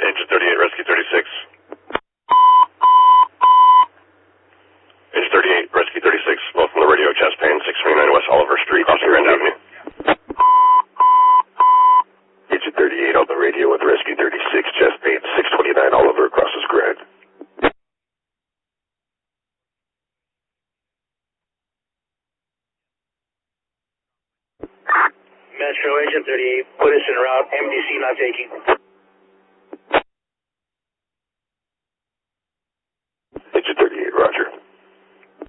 Agent 38, Rescue 36. Agent 38, Rescue 36, both on the radio, chest pain, 629 West Oliver Street, off Grand Avenue. Agent 38 on the radio with Rescue 36, chest pain, 629 Oliver, across this Grand. Metro Agent 38, put us en route, MDC not taking.